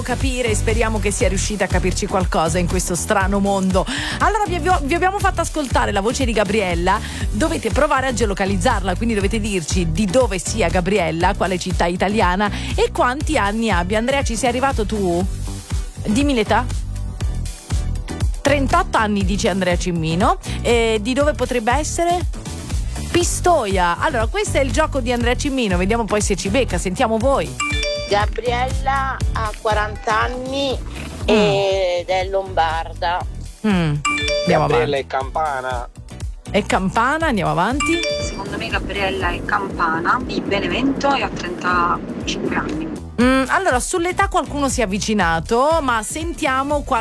capire, speriamo che sia riuscita a capirci qualcosa in questo strano mondo. Allora vi abbiamo fatto ascoltare la voce di Gabriella, dovete provare a geolocalizzarla, quindi dovete dirci di dove sia Gabriella, quale città italiana e quanti anni abbia. Andrea, ci sei arrivato tu? Dimmi l'età. 38 anni dice Andrea Cimmino. Di dove potrebbe essere? Pistoia. Allora, questo è il gioco di Andrea Cimmino, vediamo poi se ci becca, sentiamo voi. Gabriella ha 40 anni ed è lombarda. Andiamo Gabriella avanti. è campana. È campana, andiamo avanti. Secondo me Gabriella è campana, di Benevento e ha 35 anni. Allora, sull'età qualcuno si è avvicinato, ma sentiamo